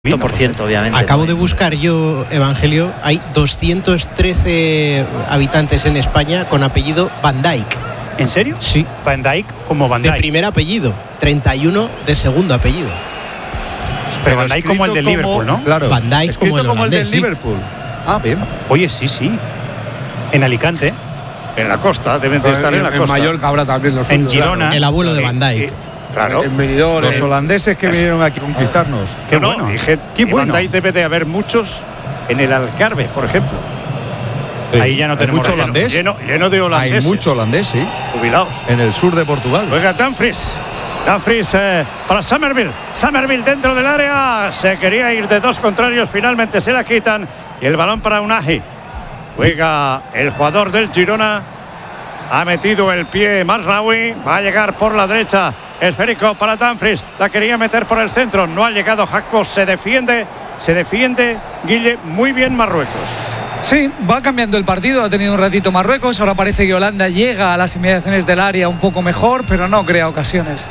100%, obviamente. Acabo de buscar yo, Evangelio, hay 213 habitantes en España con apellido Van Dijk. ¿En serio? Sí. Van Dijk como Van Dijk. De primer apellido, 31 de segundo apellido. Pero Van Dijk como el del Liverpool, ¿no? Claro. Van Dijk escrito como el holandés, del sí. Liverpool. Ah, bien. Oye, sí. En Alicante. En la costa, deben de estar en la costa. En Mallorca habrá también los En suyos, Girona. claro. El abuelo de Van Dijk. Claro. En Benidorm. Los holandeses que vinieron aquí a conquistarnos. Qué No, bueno. dije, Qué y bueno. Van Dijk debe de haber muchos en el Algarve, por ejemplo. Ahí ya no Hay tenemos mucho relleno. holandés. Lleno de holandeses. Hay mucho holandés, sí. Jubilados. En el sur de Portugal. Juega Dumfries para Summerville. Summerville dentro del área. Se quería ir de dos contrarios. Finalmente se la quitan. Y el balón para Unai. Juega el jugador del Girona. Ha metido el pie Mazraoui. Va a llegar por la derecha. Esférico para Dumfries. La quería meter por el centro. No ha llegado Gakpo. Se defiende. Guille. Muy bien Marruecos. Sí, va cambiando el partido, ha tenido un ratito Marruecos, ahora parece que Holanda llega a las inmediaciones del área un poco mejor, pero no crea ocasiones.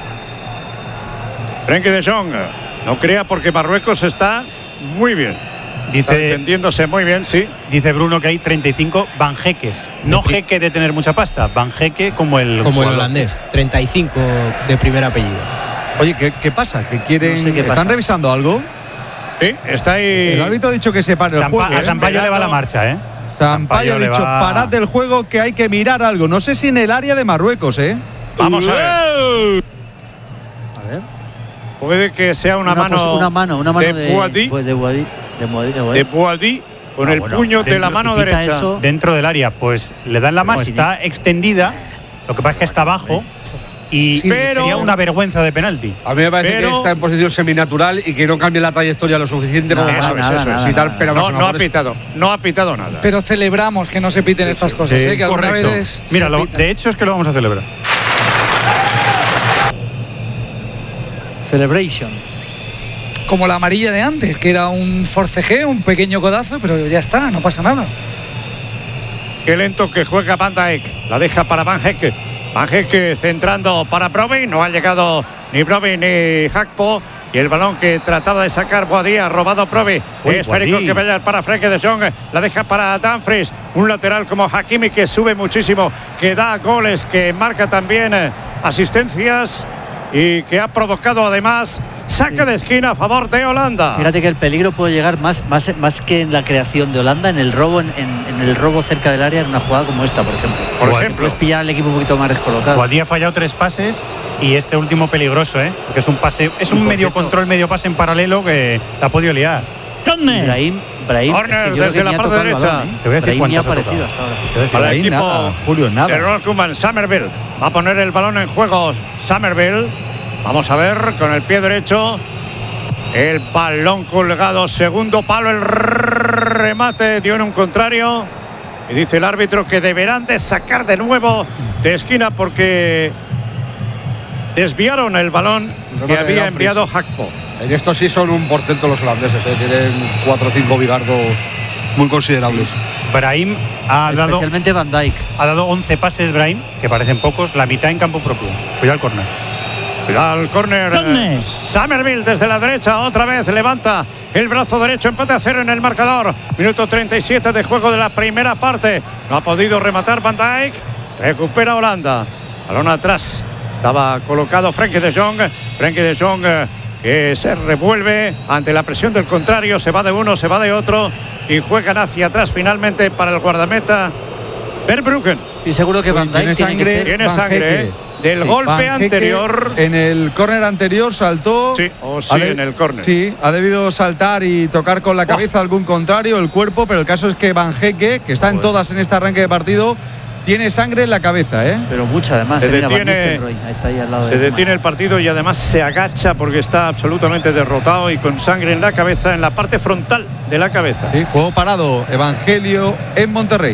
Frenkie de Jong no crea porque Marruecos está muy bien. Está defendiéndose muy bien, sí. Dice Bruno que hay 35 Banjeques. No jeque de tener mucha pasta, Banjeque como el holandés, 35 de primer apellido. Oye, ¿qué pasa? ¿Que quieren? No sé qué ¿Están pasa. revisando algo? Sí, está ahí. El árbitro ha dicho que se pare el juego. A Sampaio le va la marcha, ¿eh? Sampaio ha le dicho, va- parad del juego que hay que mirar algo. No sé si en el área de Marruecos, ¿eh? Vamos a ver. A ver. Puede que sea una mano de Boadi, Boadi. de Boadi con el bueno, puño de la si mano pita derecha. eso- Dentro del área, pues le dan la mano, Pues sí. está extendida. Lo que pasa es que está abajo. Y Sí, pero- sería una vergüenza de penalti. A mí me parece Pero- que está en posición seminatural y que no cambie la trayectoria lo suficiente Nada, como Eso para es, eso es. quitar, pero No, más o no ha menos. pitado nada. Pero celebramos que no se piten estas cosas, Sí, que alguna correcto. vez Mira, se pitan. de hecho es que lo vamos a celebrar. Celebration. Como la amarilla de antes, que era un forcejeo, un pequeño codazo, pero ya está, no pasa nada. Qué lento que juega Van Dijk. La deja para Van Hecke. Van Hecke centrando para Brobbey. No ha llegado ni Brobbey ni Gakpo. Y el balón que trataba de sacar Boadi ha robado Brobbey. Uy, Esférico Boadi. que vaya para Frenkie de Jong. La deja para Dumfries. Un lateral como Hakimi que sube muchísimo. Que da goles, que marca también asistencias. Y que ha provocado además saque de esquina a favor de Holanda. Fíjate que el peligro puede llegar más que en la creación de Holanda, en el robo en el robo cerca del área, en una jugada como esta, por ejemplo. Por Boadi. ejemplo. Puedes pillar al equipo un poquito más descolocado. Boadi ha fallado 3 pases y este último peligroso, ¿eh? Porque es un pase, es Y un por medio cierto- control, medio pase en paralelo que la ha podido liar. Brahim, Corner es que yo creo desde que la ni ha parte tocado el derecha. balón, ¿eh? Te voy a decir Brahim ni ha cuántas ha aparecido tocado. hasta ahora. Te voy a decir. Para el Ahí equipo nada, Julio, nada. de Ronald Koeman, Summerville va a poner el balón en juego. Summerville, vamos a ver con el pie derecho, el balón colgado, segundo palo, el remate dio en un contrario y dice el árbitro que deberán de sacar de nuevo de esquina porque desviaron el balón que de había Dumfries. enviado Gakpo. En esto sí son un portento los holandeses, tienen 4 o 5 bigardos muy considerables. Brahim ha dado Especialmente Van Dijk. 11 pases, Brahim, que parecen pocos, la mitad en campo propio. Cuidado el córner. Cuidado el córner. Summerville desde la derecha, otra vez levanta el brazo derecho, empate a 0 en el marcador. Minuto 37 de juego de la primera parte. No ha podido rematar Van Dijk. Recupera Holanda. Balón atrás. Estaba colocado Frenkie de Jong. Frenkie de Jong que se revuelve ante la presión del contrario. Se va de uno, se va de otro. Y juegan hacia atrás finalmente para el guardameta Verbruggen. Estoy seguro que Van Dijk tiene que ser. Tiene Van sangre, Hecke. del Sí, golpe Van Hecke anterior. En el córner anterior saltó. Sí, en el córner. Sí, ha debido saltar y tocar con la cabeza algún contrario, el cuerpo, pero el caso es que Van Hecke, que está en todas en este arranque de partido, tiene sangre en la cabeza, ¿eh? Pero mucha además. Se Mira, Van detiene- Nistelrooy, ahí está ahí al lado Se de detiene el partido y además se agacha porque está absolutamente derrotado y con sangre en la cabeza, en la parte frontal de la cabeza. Sí, juego parado, Evangelio en Monterrey.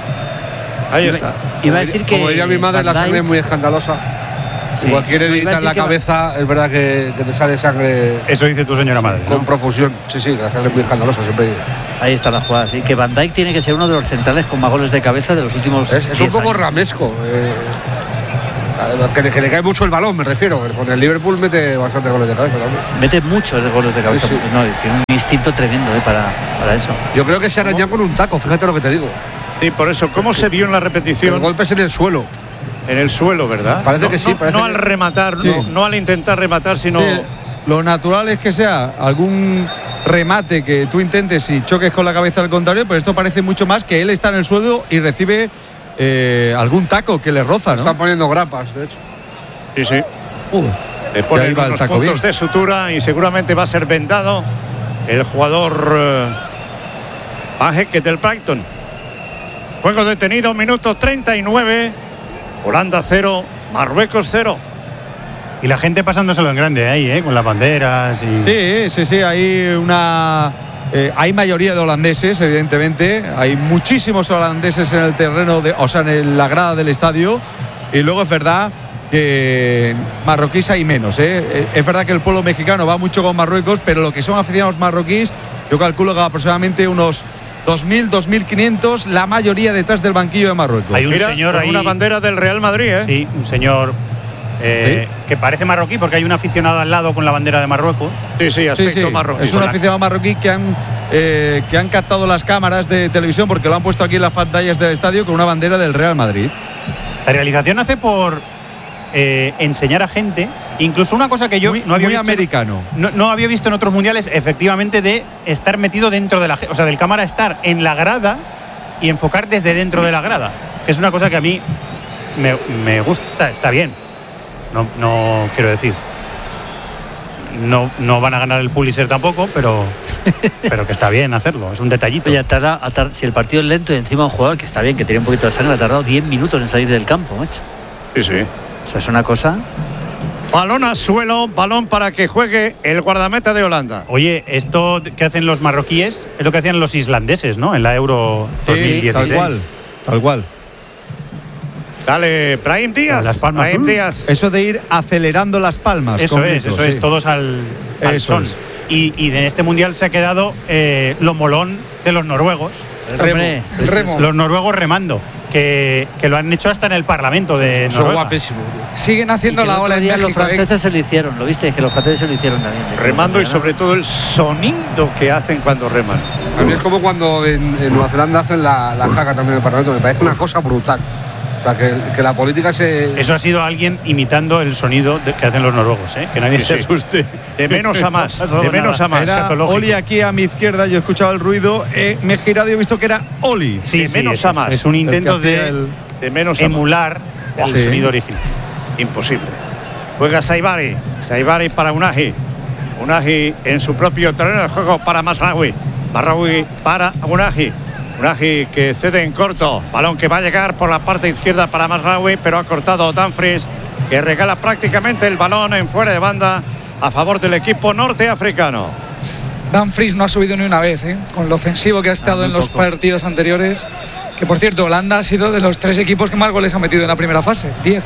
Ahí Iba- está. Iba a decir que. Como diría mi madre, la Van sangre es Dijk- muy escandalosa. Sí. Si cualquier No, iba a herida en decir la que cabeza, es verdad que te sale sangre Eso dice tu señora madre, ¿no? con profusión. Sí, sí, la sangre es muy escandalosa, siempre. Ahí está la jugada, sí. Que Van Dijk tiene que ser uno de los centrales con más goles de cabeza de los últimos. Es un 10 poco años. ramesco. Que le cae mucho el balón, me refiero. Con el Liverpool mete bastante goles de cabeza también. Mete muchos goles de cabeza. Sí. No, tiene un instinto tremendo para eso. Yo creo que se araña con un taco, fíjate lo que te digo. Sí, por eso, ¿cómo se vio en la repetición? El golpe es en el suelo. En el suelo, ¿verdad? Parece que sí. No al rematar, Sí. no al intentar rematar, sino... Sí, lo natural es que sea algún remate que tú intentes y choques con la cabeza al contrario, pero esto parece mucho más que él está en el suelo y recibe algún taco que le roza, ¿no? Están poniendo grapas, de hecho. Sí, sí. Le ahí ponen va el unos taco puntos bien. de sutura y seguramente va a ser vendado el jugador Van Hekke del Brighton. Juego detenido, minuto 39. Holanda 0, Marruecos 0. Y la gente pasándoselo en grande ahí, con las banderas y... Sí, hay mayoría de holandeses, evidentemente. Hay muchísimos holandeses en el terreno, en la grada del estadio. Y luego es verdad que marroquíes hay menos. Es verdad que el pueblo mexicano va mucho con Marruecos, pero lo que son aficionados marroquíes, yo calculo que aproximadamente unos 2.000, 2.500, la mayoría detrás del banquillo de Marruecos. Hay un Mira, señor con ahí... una bandera del Real Madrid, ¿eh? Sí, un señor que parece marroquí porque hay un aficionado al lado con la bandera de Marruecos. Sí, aspecto marroquí. Es un aficionado marroquí que han captado las cámaras de televisión porque lo han puesto aquí en las pantallas del estadio con una bandera del Real Madrid. La realización hace por enseñar a gente, incluso una cosa que yo no había visto, americano. no había visto en otros mundiales, efectivamente, de estar metido dentro de o sea, del cámara estar en la grada y enfocar desde dentro de la grada, que es una cosa que a mí me gusta, está bien. No quiero decir. No van a ganar el Pulitzer tampoco, pero que está bien hacerlo, es un detallito. Oye, si el partido es lento y encima un jugador que está bien, que tiene un poquito de sangre, ha tardado 10 minutos en salir del campo, macho. Sí. O sea, es una cosa... Balón a suelo, balón para que juegue el guardameta de Holanda. Oye, esto que hacen los marroquíes es lo que hacían los islandeses, ¿no? En la Euro Sí, 2016. tal cual. Dale, Brahim Díaz. Las palmas. Brahim Díaz. Eso de ir acelerando las palmas. Eso con es, gritos, eso sí. es, todos al Eso son. es. Y en este mundial se ha quedado lo molón de los noruegos. Hombre, El remo. Los noruegos remando, que lo han hecho hasta en el Parlamento de Son Noruega. guapísimos, tío. Siguen y haciendo que el la otro ola en día México. los franceses se lo hicieron, ¿lo viste? Que los franceses se lo hicieron también. Remando y sobre todo el sonido que hacen cuando reman. A mí es como cuando en Nueva Zelanda hacen la caca también en el Parlamento. Me parece una cosa brutal. O sea, que la política se... Eso ha sido alguien imitando el sonido que hacen los noruegos, ¿eh? Que nadie se asuste. De menos a más. No ha pasado De menos nada. a más. Era Escatológico. Oli aquí a mi izquierda, yo he escuchado el ruido, me he girado y he visto que era Oli. Sí, De menos eso a es. más. Es un intento El que hacía de el- De menos a más. emular el Sí. sonido original. Imposible. Juega Saibari. Saibari para Unai. Unai en su propio terreno de juego para Mazraoui. Mazraoui para Unai. Unai que cede en corto. Balón que va a llegar por la parte izquierda para Mazraoui, pero ha cortado Dumfries, que regala prácticamente el balón en fuera de banda a favor del equipo norteafricano. Dumfries no ha subido ni una vez, con lo ofensivo que ha estado muy en los poco. partidos anteriores. Que por cierto, Holanda ha sido de los 3 equipos que más goles ha metido en la primera fase, 10.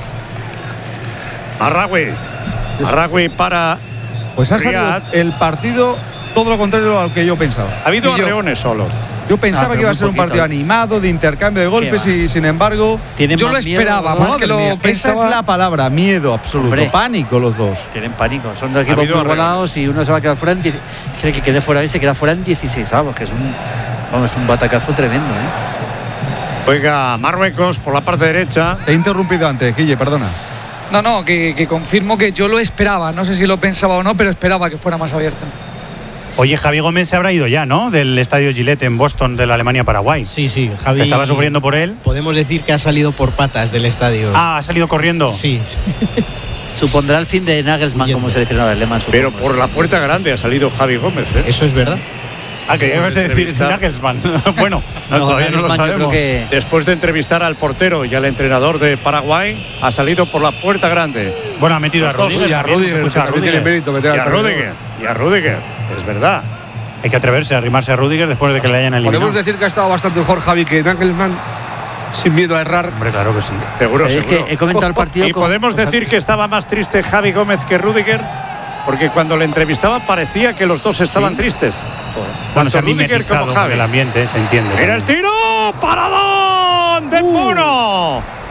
Mazraoui para... Pues ha salido Riyad. el partido todo lo contrario a lo que yo pensaba. Ha habido Y yo- arreones solo. Yo pensaba pero que iba a muy ser un poquito. partido animado, de intercambio de golpes va. y sin embargo... Tienen Yo lo más miedo esperaba, los dos. más que lo Madre mía, esa pensaba. es la palabra, miedo absoluto, Hombre. pánico los dos. Tienen pánico, son dos equipos habido muy arreglos. igualados y uno se va a quedar fuera en quiere que quede fuera y se queda fuera en 16, vamos, que es un batacazo tremendo, Juega Marruecos por la parte derecha. Te he interrumpido antes, Guille, perdona. No, que confirmo que yo lo esperaba. No sé si lo pensaba o no, pero esperaba que fuera más abierto. Oye, Javi Gómez se habrá ido ya, ¿no? Del estadio Gillette en Boston de la Alemania-Paraguay. Sí, Javi. Estaba sufriendo por él. Podemos decir que ha salido por patas del estadio. Ah, ha salido corriendo. Sí. Supondrá el fin de Nagelsmann Huyendo. como seleccionador alemán, supongo. Pero por la puerta grande ha salido Javi Gómez. Eso es verdad. Ah, que ibas a decir Entrevistar. Nagelsmann. Bueno, todavía no lo Nagelsmann yo creo sabemos. que Después de entrevistar al portero y al entrenador de Paraguay, ha salido por la puerta grande. Bueno, ha metido a Los dos. Rudiger. Y a también, Rudiger, que escucha, a también tiene Rudiger. mérito meter Y al a perdedor. Rudiger. Y a Rudiger. Es verdad. Hay que atreverse a arrimarse a Rudiger después de que le hayan eliminado. Podemos decir que ha estado bastante mejor Javi que Nagelsmann, sin miedo a errar. Hombre, claro que sí. Seguro, ¿sabéis seguro. que he comentado el partido Y con- podemos decir que estaba más triste Javi Gómez que Rudiger, porque cuando le entrevistaba parecía que los dos estaban tristes. Bueno, se ha Tanto Rudiger mimetizado como con Javi. el ambiente, se entiende. ¡Mira el tiro! ¡Paradón de Puno!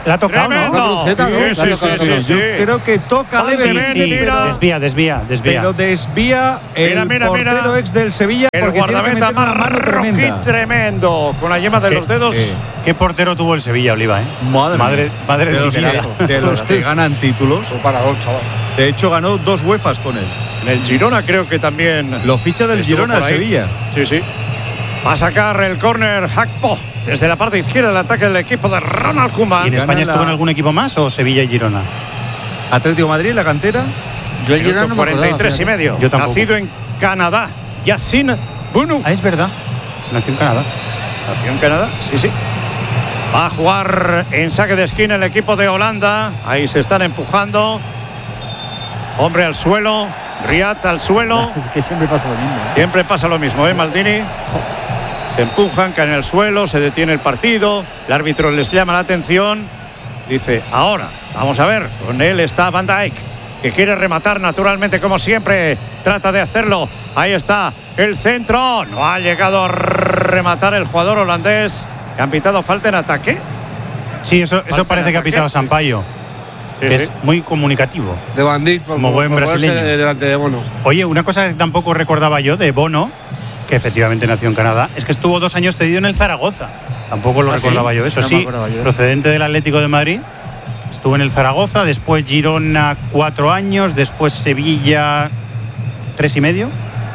La ha tocado, Tremendo. ¿no? Una cruceta, ¿no? Sí. Yo creo que toca levemente, Sí, Mira. desvía. pero desvía el Mira. portero ex del Sevilla El porque tiene que guardameta meter una mano Marroquí tremenda. tremendo. Con la yema de los dedos. ¿Qué portero tuvo el Sevilla, Oliva? Madre Madre de de los, titelazo. de los que ganan títulos. Un parador, chaval. De hecho, ganó 2 UEFAs con él. En el Girona creo que también. Lo ficha del estuvo Girona por al ahí. Sevilla. Sí. Va a sacar el córner Hakpo desde la parte izquierda del ataque del equipo de Ronald ¿Y en Koeman. España Gana estuvo en la- algún equipo más o Sevilla y Girona? Atlético de Madrid, la cantera. Yo el Girona Minuto no me acordaba, 43 y fíjate. medio. Yo tampoco. Nacido en Canadá. Yacine Bunu. Ah, es verdad. Nació en Canadá. Nació en Canadá, sí. Va a jugar en saque de esquina el equipo de Holanda. Ahí se están empujando. Hombre al suelo. Riat al suelo. Es que siempre pasa lo mismo. Siempre pasa lo mismo, Maldini? Se empujan, caen en el suelo, se detiene el partido. El árbitro les llama la atención. Dice, ahora, vamos a ver. Con él está Van Dijk, que quiere rematar naturalmente como siempre. Trata de hacerlo. Ahí está el centro. No ha llegado a rematar el jugador holandés. ¿Han pitado falta en ataque? Sí, eso Falta parece en que ha pitado ataque. Sampaio. Sí, que sí. es muy comunicativo. De Bandit, Como buen ponerse brasileño. delante de Bono. Oye, una cosa que tampoco recordaba yo de Bono, que efectivamente nació en Canadá, es que estuvo 2 años cedido en el Zaragoza. Tampoco lo ¿Ah, sí? recordaba yo. Eso No me sí, acordaba yo de eso. procedente del Atlético de Madrid. Estuvo en el Zaragoza, después Girona 4 años, después Sevilla 3 y medio.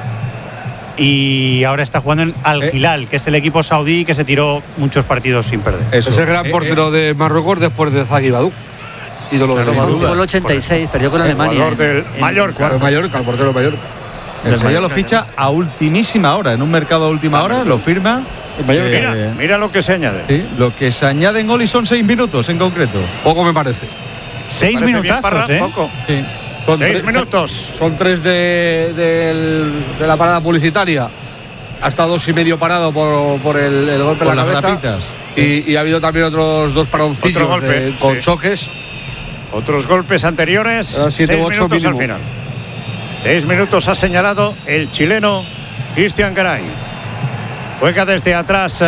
Y ahora está jugando en Al Hilal, que es el equipo saudí que se tiró muchos partidos sin perder. Eso. Es el gran portero de Marruecos después de Zaghi Badou. Ídolo Claro, de fue el 86, perdió con Alemania. jugador del Mallorca. el Mallorca, el portero de Mallorca. El Sevilla lo ficha a ultimísima hora, en un mercado a última hora, lo firma. Mira lo que se añade. Sí, lo que se añade en Oli son 6 minutos en concreto. Poco me parece. 6 Parece bien, minutazos, Parra, ¿eh? poco. Sí. Son 6 tres- minutos. Son 3 de la parada publicitaria. Ha estado 2 y medio parado por el golpe Por en la las cabeza. rapitas. Y ha habido también otros 2 paroncillos Otro golpe, con sí. choques. Otros golpes anteriores. 7 6 u 8 minutos al mínimo. final. 6 minutos ha señalado el chileno Cristian Garay. Juega desde atrás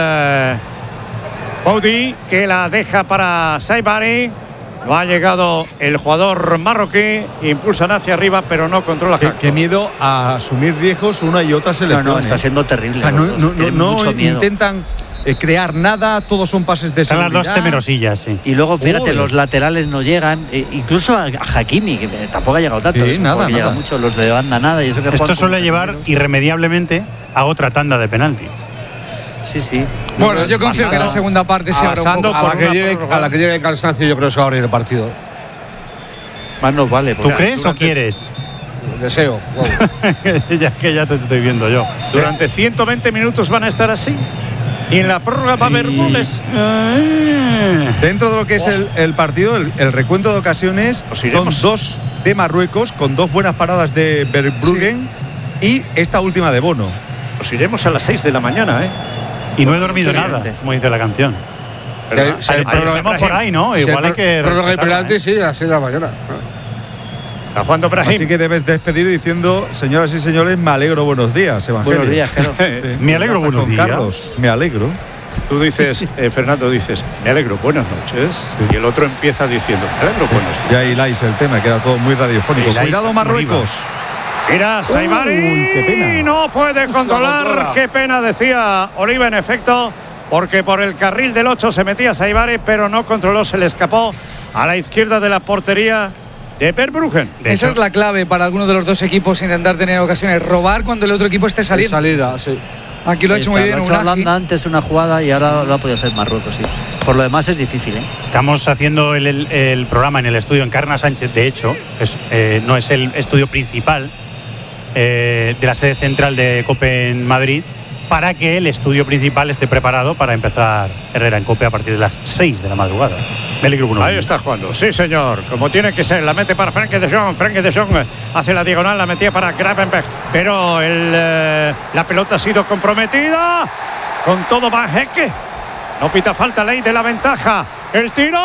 Audi, que la deja para Saibari. No ha llegado el jugador marroquí. Impulsan hacia arriba, pero no controla. Qué miedo a asumir riesgos una y otra selección. No, está siendo terrible. O sea, los dos. Tienen mucho miedo. intentan crear nada, todos son pases de Están las seguridad. dos temerosillas, sí. Y luego, fíjate, Joder. los laterales no llegan. Incluso a Hakimi, que tampoco ha llegado tanto. Sí, eso, nada, porque llega nada. mucho, los de banda nada. Y eso que Esto juegan suele con- llevar irremediablemente a otra tanda de penaltis. Sí. Bueno, yo confío que la segunda parte se abra un Pasando poco. A la, por que una llegue, prórroga. a la que llegue el cansancio, yo creo que se va a abrir el partido. Más nos vale. ¿Tú porque- crees o durante- quieres? Deseo. Wow. que ya te estoy viendo yo. Durante 120 minutos van a estar así. Y en la prórroga va a haber goles. Dentro de lo que es el partido, el recuento de ocasiones Nos son iremos. 2 de Marruecos con 2 buenas paradas de Verbruggen y esta última de Bono. Nos iremos a las 6 de la mañana, ¿eh? Y no he dormido nada, Excelente. como dice la canción. ¿Verdad? Si hay Ahí prórroga- estamos por ahí, ¿no? si Igual hay que. prórroga y respetarla, penalti, ¿eh? sí, a las 6 de la mañana. Está jugando Así Brahim. que debes despedir diciendo, señoras y señores, me alegro, buenos días, Evangelio. Buenos días, Jero. Sí. Me alegro, Con buenos días. Carlos, me alegro. Tú dices, Fernando, dices, me alegro, buenas noches. Y el otro empieza diciendo, me alegro, buenas noches. Ya hiláis el tema, queda todo muy radiofónico. Hiláis Cuidado, Marruecos. Mira, Saibari. Uy, qué pena. No puede controlar. controla. Qué pena, decía Oliva, en efecto. Porque por el carril del 8 se metía Saibari, pero no controló, se le escapó a la izquierda de la portería de Verbruggen. De Esa hecho, es la clave para alguno de los dos equipos, intentar tener ocasiones. Robar cuando el otro equipo esté saliendo. Salida, sí. Aquí lo ha Ahí hecho muy está, bien lo ha hecho Unagi. Holanda antes una jugada y ahora lo ha podido hacer Marruecos, sí. Por lo demás es difícil, ¿eh? estamos haciendo el programa en el estudio Encarna Sánchez, de hecho, no es el estudio principal de la sede central de COPE en Madrid, para que el estudio principal esté preparado para empezar Herrera en COPE a partir de las 6 de la madrugada. Me alegro, buenos Ahí días. está jugando, sí señor, como tiene que ser, la mete para Frenkie de Jong hace la diagonal, la metía para Gravenberch, pero la pelota ha sido comprometida, con todo Van Hecke, no pita falta, ley de la ventaja, el tiro,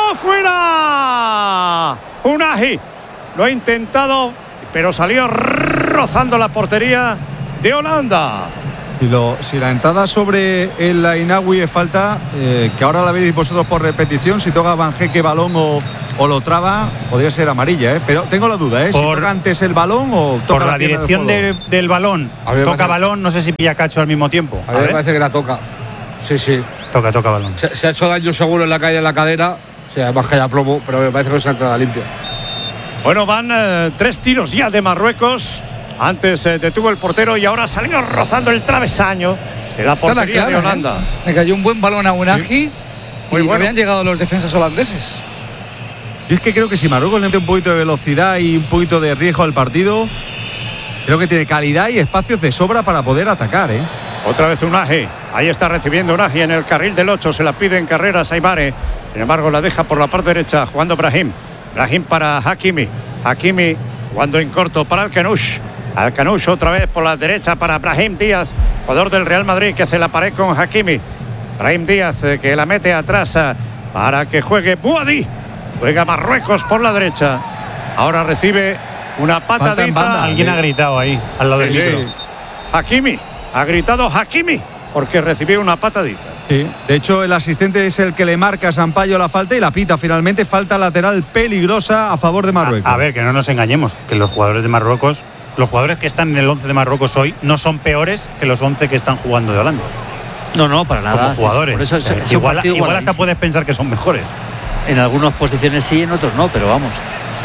fuera, Unagi, lo ha intentado, pero salió rozando la portería de Holanda. Si la entrada sobre el Ainawi es falta, que ahora la veréis vosotros por repetición, si toca Banjeque balón o lo traba, podría ser amarilla, pero tengo la duda, si toca antes el balón o toca por la dirección del balón, toca balón, no sé si pilla Cacho al mismo tiempo. A mí me parece que la toca. Sí. Toca balón. Se ha hecho daño seguro en la calle, en la cadera, además que haya plomo, pero me parece que es una entrada limpia. Bueno, van 3 tiros ya de Marruecos. Antes detuvo el portero y ahora salió rozando el travesaño en la portería de Holanda. Le cayó un buen balón a Unagi. Sí. Muy bueno. Habían llegado los defensas holandeses. Yo es que creo que si Marruecos le mete un poquito de velocidad y un poquito de riesgo al partido, creo que tiene calidad y espacios de sobra para poder atacar. Otra vez Unagi. Ahí está recibiendo Unagi en el carril del 8. Se la pide en carrera Saibare. Sin embargo, la deja por la parte derecha jugando Brahim. Brahim para Hakimi. Hakimi jugando en corto para Alcanush. Alcanush otra vez por la derecha para Brahim Díaz, jugador del Real Madrid, que hace la pared con Hakimi. Brahim Díaz que la mete atrás para que juegue Buadi. Juega Marruecos por la derecha. Ahora recibe una patadita. Alguien ha gritado ahí, al lado del micro. Hakimi. Ha gritado Hakimi porque recibió una patadita. Sí, de hecho el asistente es el que le marca a Sampaio la falta y la pita finalmente. Falta lateral peligrosa a favor de Marruecos. A ver, que no nos engañemos, que los jugadores de Marruecos, los jugadores que están en el 11 de Marruecos hoy, no son peores que los 11 que están jugando de Holanda. No, para nada. Como jugadores. Por eso es igual hasta puedes pensar que son mejores. En algunas posiciones sí, en otros no, pero vamos. Sí.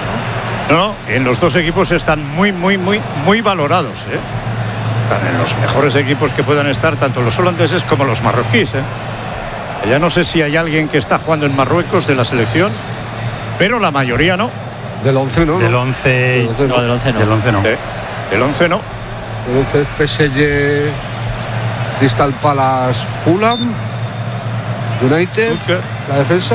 No, en los dos equipos están muy valorados, en los mejores equipos que puedan estar tanto los holandeses como los marroquíes. Ya no sé si hay alguien que está jugando en Marruecos de la selección, pero la mayoría no. Del 11 no. Del 11 no. Del 11 no. Del 11 no. Del 11 es PSG, Crystal Palace, Fulham, United, la defensa.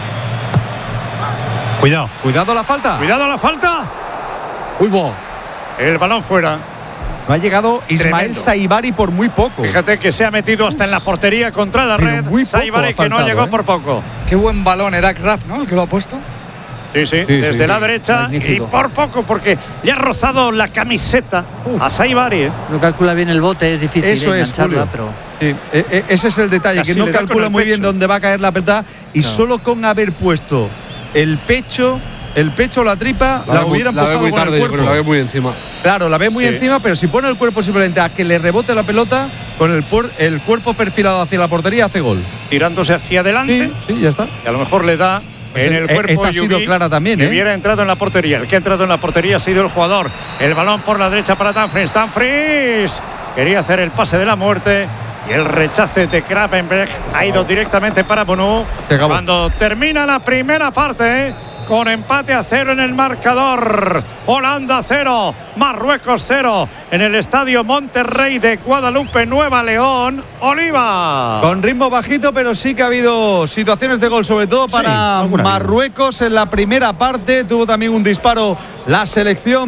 Cuidado la falta. Cuidado la falta. Uy, bo. El balón fuera. No ha llegado Ismael Saibari por muy poco. Fíjate que se ha metido hasta en la portería contra la red. Saibari que no llegó por poco. Qué buen balón era Graf, ¿no? El que lo ha puesto. Sí, desde la derecha. Magnífico. Y por poco, porque le ha rozado la camiseta a Saibari. No calcula bien el bote, es difícil. Eso es, Julio. Pero... Sí, ese es el detalle, que no calcula muy bien dónde va a caer la pelota y solo con haber puesto el pecho, la tripa, la hubiera empujado con el cuerpo. La ve muy encima. Claro, la ve muy encima, pero si pone el cuerpo simplemente a que le rebote la pelota, con el cuerpo perfilado hacia la portería, hace gol. Tirándose hacia adelante. Sí, ya está. Y a lo mejor le da en el cuerpo. Esta ha sido clara también, hubiera entrado en la portería. El que ha entrado en la portería ha sido el jugador. El balón por la derecha para Dumfries. Dumfries quería hacer el pase de la muerte. Y el rechace de Krapenberg ha ido directamente para Bonou. Cuando termina la primera parte, con empate a 0 en el marcador. Holanda 0, Marruecos 0. En el estadio Monterrey de Guadalupe, Nueva León, Oliva. Con ritmo bajito, pero sí que ha habido situaciones de gol, sobre todo para Marruecos en la primera parte. Tuvo también un disparo la selección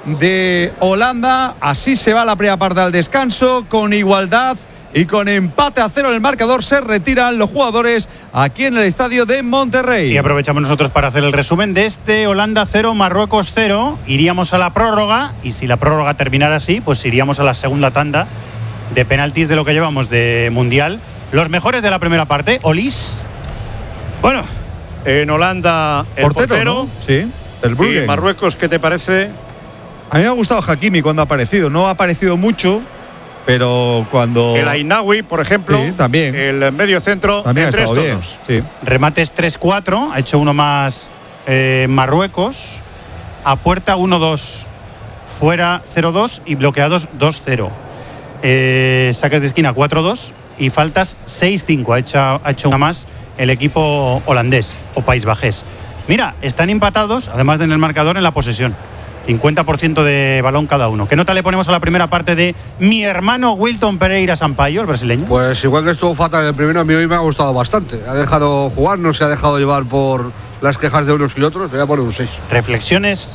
de Holanda. Así se va la primera parte al descanso, con igualdad. Y con empate a 0 en el marcador se retiran los jugadores aquí en el estadio de Monterrey. Y aprovechamos nosotros para hacer el resumen de este Holanda 0, Marruecos 0. Iríamos a la prórroga y si la prórroga terminara así, pues iríamos a la segunda tanda de penaltis de lo que llevamos de Mundial. Los mejores de la primera parte, Olis. Bueno, en Holanda el portero ¿no? Sí, el Brugge. ¿Y Marruecos qué te parece? A mí me ha gustado Hakimi cuando ha aparecido. No ha aparecido mucho, pero cuando... El Ainawi, por ejemplo, también. El medio centro, también entre estos bien. dos. Sí. Remates 3-4, ha hecho uno más Marruecos. A puerta 1-2, fuera 0-2 y bloqueados 2-0. Saques de esquina 4-2 y faltas 6-5. Ha hecho una más el equipo holandés o país bajés. Mira, están empatados, además de en el marcador, en la posesión. 50% de balón cada uno. ¿Qué nota le ponemos a la primera parte de mi hermano Wilton Pereira Sampaio, el brasileño? Pues igual que estuvo fatal el primero, a mí hoy me ha gustado bastante. Ha dejado jugar, no se ha dejado llevar por las quejas de unos y otros. Le voy a poner un 6. Reflexiones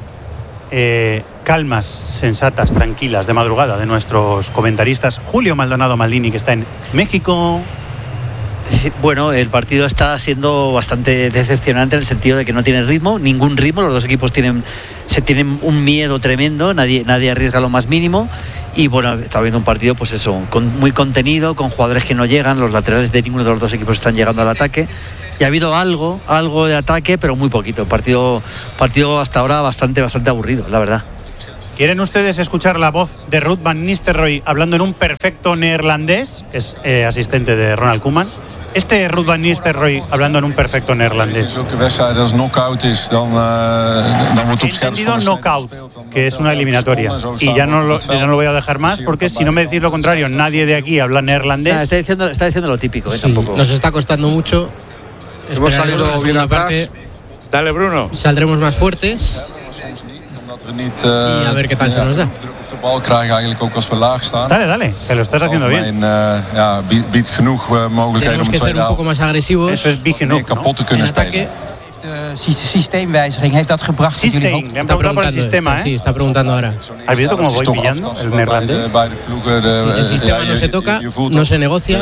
calmas, sensatas, tranquilas, de madrugada de nuestros comentaristas. Julio Maldonado Maldini, que está en México. Bueno, el partido está siendo bastante decepcionante en el sentido de que no tiene ritmo, ningún ritmo. Los dos equipos tienen un miedo tremendo, nadie arriesga lo más mínimo Y bueno, estaba viendo un partido, pues eso, muy contenido, con jugadores que no llegan, los laterales de ninguno de los dos equipos están llegando al ataque. Y ha habido algo de ataque, pero muy poquito. Partido hasta ahora bastante aburrido, la verdad. ¿Quieren ustedes escuchar la voz de Ruud van Nistelrooy hablando en un perfecto neerlandés? Es asistente de Ronald Koeman. Este Ruud van Nistelrooy hablando en un perfecto neerlandés. He entendido knockout, que es una eliminatoria. Y ya no lo voy a dejar más, porque si no me decís lo contrario, nadie de aquí habla neerlandés. Está diciendo lo típico. Sí, tampoco. Nos está costando mucho. Hemos salido la bien segunda atrás. parte. Dale, Bruno. Saldremos más fuertes. Y a ver qué tal se nos da. Dale, que lo estás haciendo bien. Tenemos que ser un poco más agresivos. Eso es big enough, ¿no? En ataque. Systeemwijziging, heeft dat gebracht dat jullie System, le han preguntado por el sistema, Sí, está preguntando ahora. ¿Has visto cómo voy pillando el neerlandés? El sistema no se toca, no se negocia.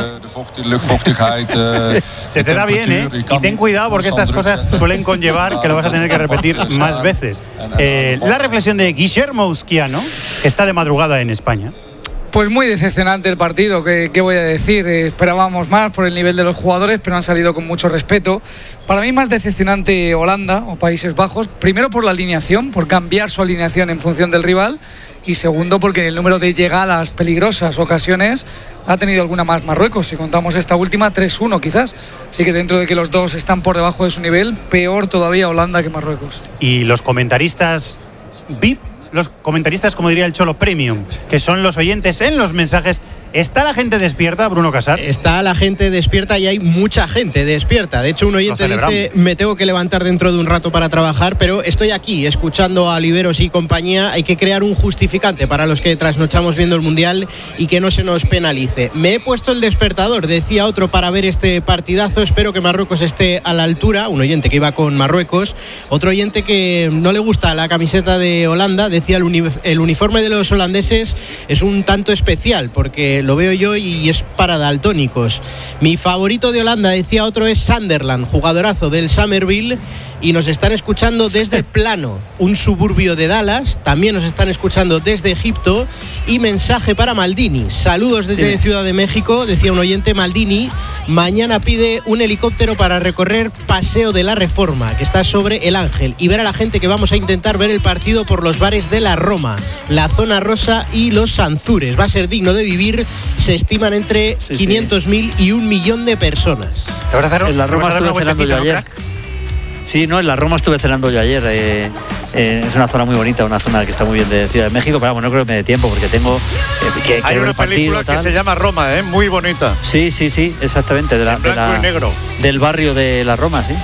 Se te da bien, ¿eh? Y ten cuidado porque estas cosas suelen conllevar que lo vas a tener que repetir más veces. La reflexión de Guillermo Schiano, que está de madrugada en España. Pues muy decepcionante el partido, ¿qué voy a decir? Esperábamos más por el nivel de los jugadores, pero han salido con mucho respeto. Para mí más decepcionante Holanda o Países Bajos, primero por la alineación, por cambiar su alineación en función del rival, y segundo porque el número de llegadas peligrosas, ocasiones, ha tenido alguna más Marruecos. Si contamos esta última, 3-1 quizás. Así que dentro de que los dos están por debajo de su nivel, peor todavía Holanda que Marruecos. Y los comentaristas VIP, los comentaristas, como diría el Cholo, Premium, que son los oyentes en los mensajes. ¿Está la gente despierta, Bruno Casar? Está la gente despierta y hay mucha gente despierta. De hecho, un oyente dice, me tengo que levantar dentro de un rato para trabajar, pero estoy aquí escuchando a Oliveros y compañía. Hay que crear un justificante para los que trasnochamos viendo el Mundial y que no se nos penalice. Me he puesto el despertador, decía otro, para ver este partidazo. Espero que Marruecos esté a la altura. Un oyente que iba con Marruecos. Otro oyente que no le gusta la camiseta de Holanda. Decía, el uniforme de los holandeses es un tanto especial porque lo veo yo y es para daltónicos. Mi favorito de Holanda, decía otro, es Sunderland, jugadorazo del Summerville, y nos están escuchando desde Plano, un suburbio de Dallas. También nos están escuchando desde Egipto. Y mensaje para Maldini, saludos desde Ciudad de México. Decía un oyente, Maldini mañana pide un helicóptero para recorrer Paseo de la Reforma, que está sobre el Ángel, y ver a la gente que vamos a intentar ver el partido por los bares de la Roma, la Zona Rosa y los Sanzures. Va a ser digno de vivir. Se estiman entre 500.000 y 1 millón de personas. En la Roma estuve cenando yo ayer. Sí, no, en la Roma estuve cenando yo ayer. Es una zona muy bonita, una zona que está muy bien de Ciudad de México, pero no creo que me dé tiempo porque tengo que hay una película que se llama Roma, muy bonita. Sí, exactamente. Blanco y negro. Del barrio de la Roma, sí.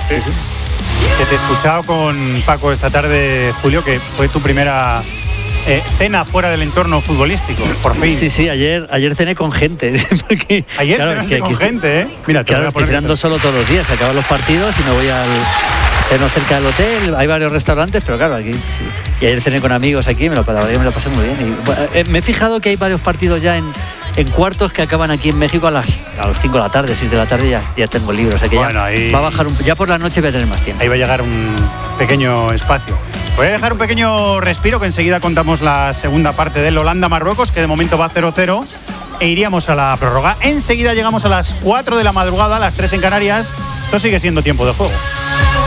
Que te he escuchado con Paco esta tarde, Julio, que fue tu primera cena fuera del entorno futbolístico, por fin. Sí, ayer cené con gente. Porque, ayer cenaste con gente, ¿eh? Mira, claro, estoy cenando solo todos los días. Se acaban los partidos y me voy al ceno cerca del hotel. Hay varios restaurantes, pero claro, aquí. Y ayer cené con amigos aquí, me lo pasé muy bien. Y, me he fijado que hay varios partidos ya en cuartos que acaban aquí en México a las 5 de la tarde, 6 de la tarde, ya tengo libre. O sea que ya va a bajar ya por la noche voy a tener más tiempo. Ahí va a llegar un pequeño espacio. Voy a dejar un pequeño respiro, que enseguida contamos la segunda parte del Holanda-Marruecos, que de momento va 0-0, e iríamos a la prórroga. Enseguida llegamos a las 4 de la madrugada, a las 3 en Canarias. Esto sigue siendo tiempo de juego.